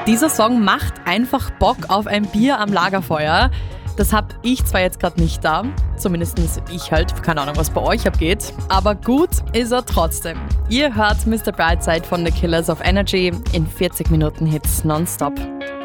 Dieser Song macht einfach Bock auf ein Bier am Lagerfeuer. Das hab ich zwar jetzt gerade nicht da, zumindest ich halt, keine Ahnung, was bei euch abgeht, aber gut ist er trotzdem. Ihr hört Mr. Brightside von The Killers of Energy in 40 Minuten Hits nonstop.